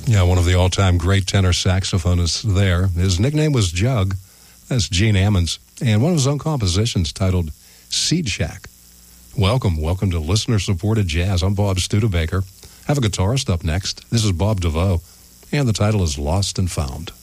Yeah, one of the all-time great tenor saxophonists there. His nickname was Jug. That's Gene Ammons. And one of his own compositions titled Seed Shack. Welcome to listener-supported jazz. I'm Bob Studebaker. I have a guitarist up next. This is Bob DeVoe, and the title is Lost and Found.